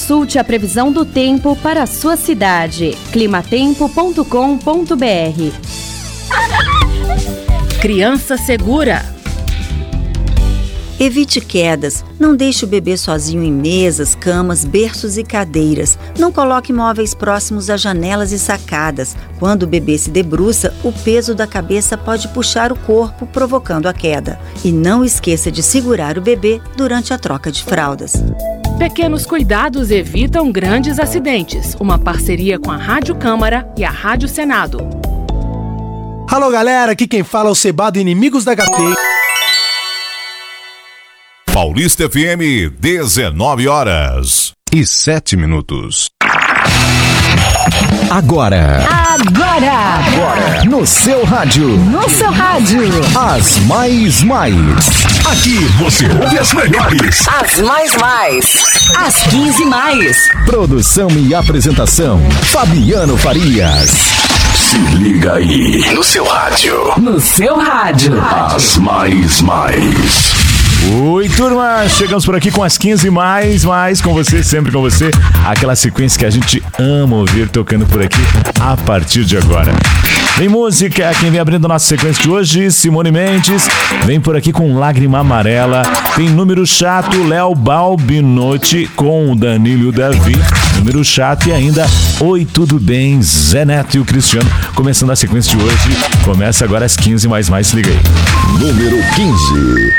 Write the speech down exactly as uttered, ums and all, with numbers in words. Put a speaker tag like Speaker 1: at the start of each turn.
Speaker 1: Consulte a previsão do tempo para a sua cidade. climatempo ponto com ponto br.
Speaker 2: Criança segura.
Speaker 3: Evite quedas. Não deixe o bebê sozinho em mesas, camas, berços e cadeiras. Não coloque móveis próximos a janelas e sacadas. Quando o bebê se debruça, o peso da cabeça pode puxar o corpo, provocando a queda. E não esqueça de segurar o bebê durante a troca de fraldas.
Speaker 2: Pequenos cuidados evitam grandes acidentes. Uma parceria com a Rádio Câmara e a Rádio Senado.
Speaker 4: Alô, galera, aqui quem fala é o Seba do Inimigos da H P.
Speaker 5: Paulista F M, dezenove horas e sete minutos.
Speaker 6: Agora.
Speaker 7: Agora.
Speaker 6: Agora. No seu rádio.
Speaker 7: No seu rádio.
Speaker 6: As mais mais.
Speaker 5: Aqui você ouve as melhores.
Speaker 7: As mais mais. As quinze mais.
Speaker 6: Produção e apresentação, Fabiano Farias.
Speaker 5: Se liga aí. No seu rádio.
Speaker 7: No seu rádio.
Speaker 5: As mais mais.
Speaker 8: Oi, turma! Chegamos por aqui com as quinze mais, mais com você, sempre com você. Aquela sequência que a gente ama ouvir tocando por aqui a partir de agora. Vem música, quem vem abrindo a nossa sequência de hoje, Simone Mendes. Vem por aqui com Lágrima Amarela. Tem Número Chato, Léo Balbinotti com o Danilo Davi. Número Chato e ainda Oi, tudo bem? Zé Neto e o Cristiano. Começando a sequência de hoje. Começa agora às quinze mais, mais, se liga aí.
Speaker 6: Número quinze.